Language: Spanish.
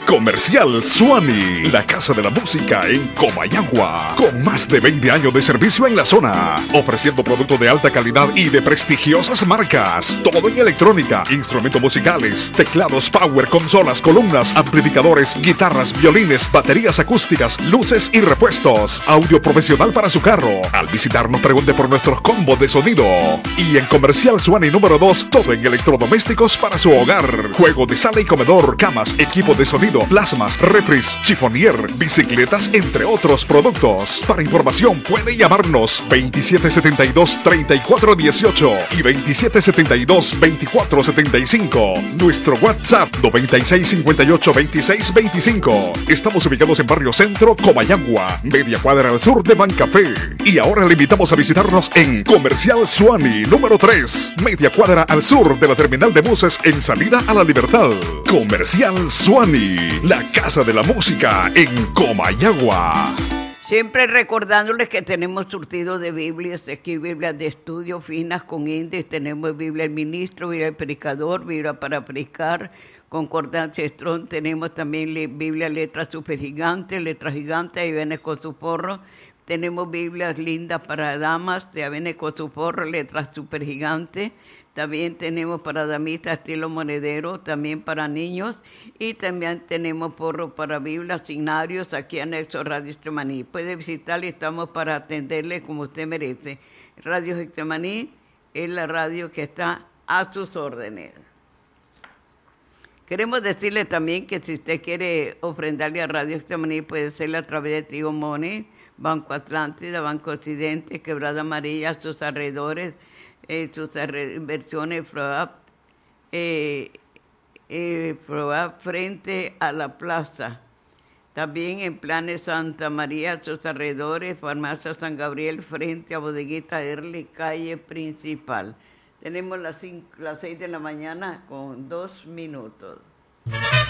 Comercial Suani, la casa de la música en Comayagua, con más de 20 años de servicio en la zona, ofreciendo productos de alta calidad y de prestigiosas marcas. Todo en electrónica, instrumentos musicales, teclados power, consolas, columnas, amplificadores, guitarras, violines, baterías acústicas, luces y repuestos. Audio profesional para su carro. Al visitarnos pregunte por nuestros combos de sonido. Y en Comercial Suani número 2, todo en electrodomésticos para su hogar. Juego de sala y comedor, camas, equipo de sonido, plasmas, refris, chifonier, bicicletas, entre otros productos. Para información puede llamarnos 2772-3418 y 2772-2475. Nuestro WhatsApp 9658-2625. Estamos ubicados en Barrio Centro, Comayagua, media cuadra al sur de Bancafé. Y ahora le invitamos a visitarnos en Comercial Suani número 3, media cuadra al sur de la terminal de buses en salida a La Libertad. Comercial Suani, la casa de la música en Comayagua. Siempre recordándoles que tenemos surtido de Biblias, aquí Biblias de estudio finas con índice, tenemos Biblia del Ministro, Biblia del Predicador, Biblia para predicar, Concordancia Strong, tenemos también Biblia letras super gigantes, ahí viene con su forro, tenemos Biblias lindas para damas, ya viene con su forro, letras super gigantes. También tenemos para damitas estilo monedero, también para niños. Y también tenemos porro para Biblia, signarios, aquí anexo Radio Getsemaní. Puede visitarle, estamos para atenderle como usted merece. Radio Getsemaní es la radio que está a sus órdenes. Queremos decirle también que si usted quiere ofrendarle a Radio Getsemaní, puede hacerlo a través de Tigo Money, Banco Atlántida, Banco Occidente, Quebrada Amarilla, sus alrededores, sus inversiones ProApp frente a la plaza. También en Planes Santa María, sus alrededores, Farmacia San Gabriel frente a Bodeguita Early, calle principal. Tenemos las 6 de la mañana con 2 minutos.